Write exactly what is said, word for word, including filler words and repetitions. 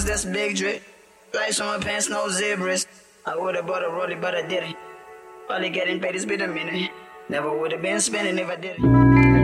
diamonds, that's a big drip. Lights on my pants, no zebras. I would've bought a rollie, but I didn't. Only getting paid is bit a minute. Never would've been spending if I didn't.